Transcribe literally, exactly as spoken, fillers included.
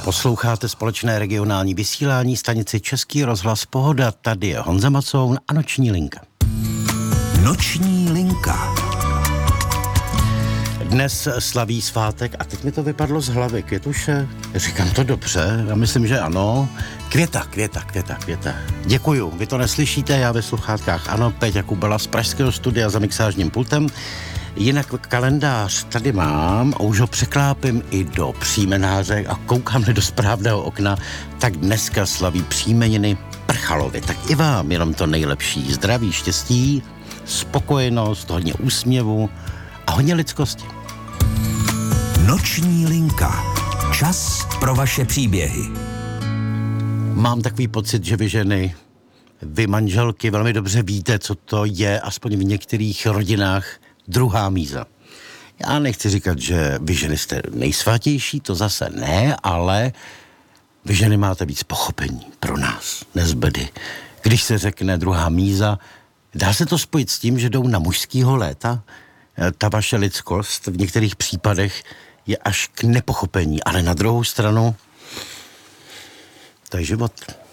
Posloucháte společné regionální vysílání stanici Český rozhlas Pohoda. Tady je Honza Macoun a Noční linka. Noční linka. Dnes slaví svátek a teď mi to vypadlo z hlavy. Květuše, říkám to dobře, já myslím, že ano. Květa, květa, květa, květa. Děkuju, vy to neslyšíte, já ve sluchátkách. Ano, Péťa Kubala z pražského studia za mixážním pultem. Jinak kalendář tady mám a už ho překlápím i do příjmenáře a koukám do správného okna, tak dneska slaví příjmeniny Prchalovi. Tak i vám jenom to nejlepší. Zdraví, štěstí, spokojenost, hodně úsměvu a hodně lidskosti. Noční linka. Čas pro vaše příběhy. Mám takový pocit, že vy ženy, vy manželky velmi dobře víte, co to je, aspoň v některých rodinách, druhá míza. Já nechci říkat, že vy ženy jste nejsvatější, to zase ne, ale vy ženy máte víc pochopení pro nás, nezbedy. Když se řekne druhá míza, dá se to spojit s tím, že jdou na mužskýho léta? Ta vaše lidskost v některých případech je až k nepochopení, ale na druhou stranu to je život.